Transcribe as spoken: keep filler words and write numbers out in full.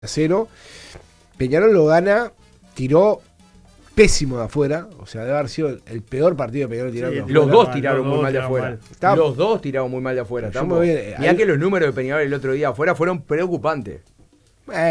a cero. Peñarol lo gana, tiró pésimo de afuera, o sea, debe haber sido el peor partido de Peñarol tirando. Sí, los dos tiraron muy mal de afuera. Estaba, los dos tiraron muy mal de afuera. Yo me voy, Mirá ahí, que los números de Peñarol el otro día afuera fueron preocupantes.